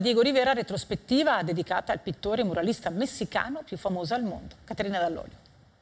Diego Rivera, retrospettiva dedicata al pittore muralista messicano più famoso al mondo. Caterina Dall'Olio.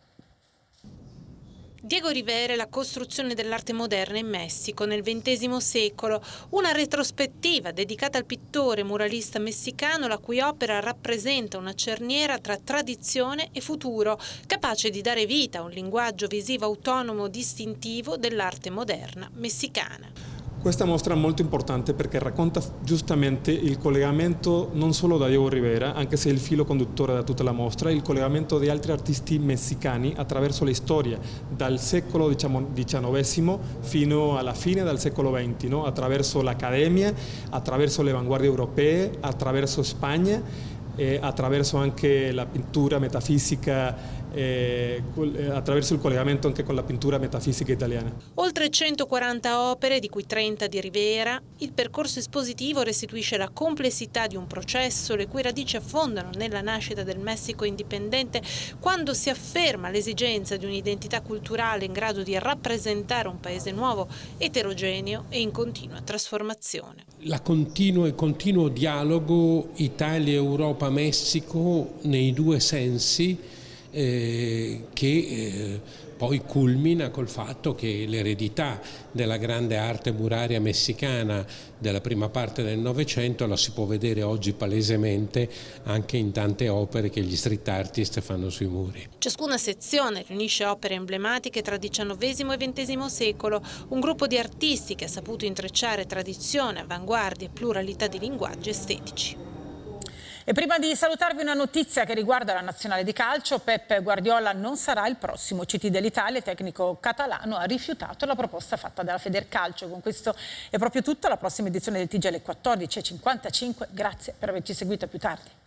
Diego Rivera e la costruzione dell'arte moderna in Messico nel XX secolo, una retrospettiva dedicata al pittore muralista messicano la cui opera rappresenta una cerniera tra tradizione e futuro, capace di dare vita a un linguaggio visivo autonomo distintivo dell'arte moderna messicana. Questa mostra è molto importante perché racconta giustamente il collegamento non solo da Diego Rivera, anche se è il filo conduttore da tutta la mostra, il collegamento di altri artisti messicani attraverso la storia, dal secolo XIX fino alla fine del secolo XX, no? Attraverso l'accademia, attraverso le avanguardie europee, attraverso Spagna, attraverso anche la pittura metafisica, attraverso il collegamento anche con la pittura metafisica italiana. Oltre 140 opere, di cui 30 di Rivera, il percorso espositivo restituisce la complessità di un processo le cui radici affondano nella nascita del Messico indipendente, quando si afferma l'esigenza di un'identità culturale in grado di rappresentare un paese nuovo, eterogeneo e in continua trasformazione. Il continuo dialogo Italia-Europa-Messico nei due sensi, che poi culmina col fatto che l'eredità della grande arte muraria messicana della prima parte del Novecento la si può vedere oggi palesemente anche in tante opere che gli street artist fanno sui muri. Ciascuna sezione riunisce opere emblematiche tra XIX e XX secolo, un gruppo di artisti che ha saputo intrecciare tradizione, avanguardia e pluralità di linguaggi estetici. E prima di salutarvi una notizia che riguarda la nazionale di calcio. Pep Guardiola non sarà il prossimo CT dell'Italia. Il tecnico catalano ha rifiutato la proposta fatta dalla Federcalcio. Con questo è proprio tutto. La prossima edizione del TG alle 14:55. Grazie per averci seguito, a più tardi.